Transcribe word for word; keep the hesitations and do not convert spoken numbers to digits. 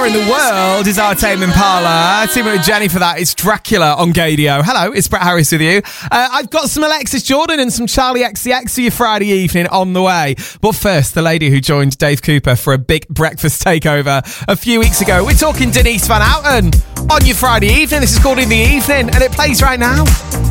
in the world is our Tame Impala. Teaming with Jenny for that. It's Dracula on Gadio. Hello, it's Brett Harris with you. Uh, I've got some Alexis Jordan and some Charlie X C X for your Friday evening on the way. But first, the lady who joined Dave Cooper for a big breakfast takeover a few weeks ago. We're talking Denise Van Outen on your Friday evening. This is called In the Evening, and it plays right now.